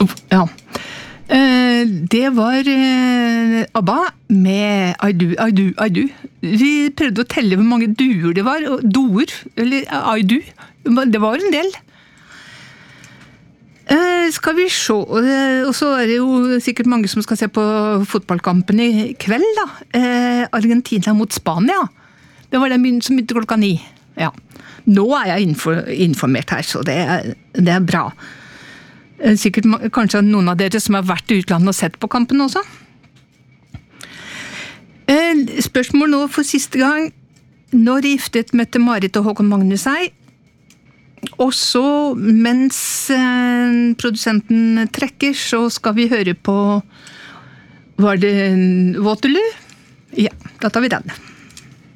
Ja. Det var ABBA med I Do. Vi prøvde å telle hvor mange duer det var, doer, eller I Do. Det var en del. Skal vi se, og så det jo sikkert mange som skal se på fotballkampen i kveld da. Argentina mot Spania. Det var det som begynte 9:00. Ja. Nå jeg informert her, så det bra. Sikkert kanskje noen av dere som har vært i utlandet og sett på kampen også. Spørsmål nå for siste gang. Når giftet Mette-Marit og Håkon Magnus seg? Og så, mens produsenten trekker, så skal vi høre på, var det Waterloo? Ja, da tar vi den.